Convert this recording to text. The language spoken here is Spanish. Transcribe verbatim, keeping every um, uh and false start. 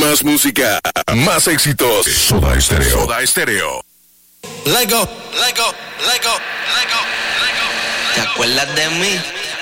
Más música, más éxitos. Soda Estéreo. Soda Estéreo. Let go, let go, let go, let go, let go. ¿Te acuerdas de mí?